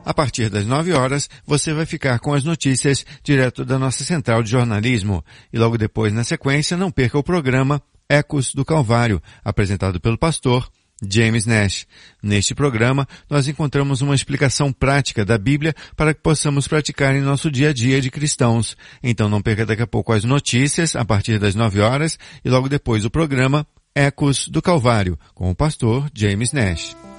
A partir das 9 horas, você vai ficar com as notícias direto da nossa central de jornalismo. E logo depois, na sequência, não perca o programa Ecos do Calvário, apresentado pelo pastor James Nash. Neste programa, nós encontramos uma explicação prática da Bíblia para que possamos praticar em nosso dia a dia de cristãos. Então não perca daqui a pouco as notícias, a partir das 9 horas, e logo depois o programa Ecos do Calvário, com o pastor James Nash.